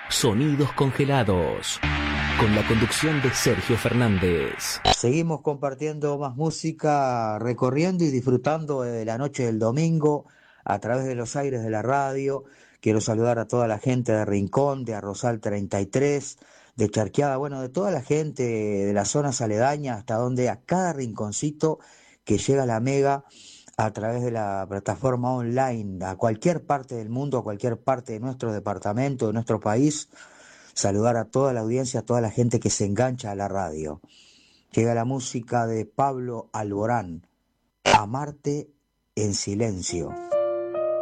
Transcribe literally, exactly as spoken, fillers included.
Sonidos Congelados, con la conducción de Sergio Fernández. Seguimos compartiendo más música, recorriendo y disfrutando de la noche del domingo a través de los aires de la radio. Quiero saludar a toda la gente de Rincón, de Arrozal treinta y tres, de Charqueada, bueno, de toda la gente de las zonas aledañas, hasta donde a cada rinconcito que llega la Mega a través de la plataforma online, a cualquier parte del mundo, a cualquier parte de nuestro departamento, de nuestro país. Saludar a toda la audiencia, a toda la gente que se engancha a la radio. Llega la música de Pablo Alborán, Amarte en silencio.